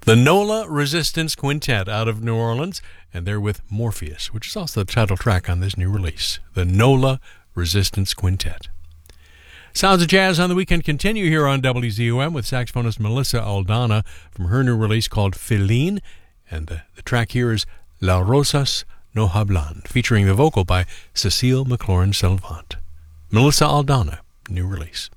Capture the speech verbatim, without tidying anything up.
The NOLA Resistance Quintet out of New Orleans, and they're with Morpheus, which is also the title track on this new release. The NOLA Resistance Quintet. Sounds of Jazz on the Weekend continue here on W Z U M with saxophonist Melissa Aldana from her new release called Feline, and the, the track here is La Rosas No Hablan, featuring the vocal by Cecile McLaurin-Salvant. Melissa Aldana, new release.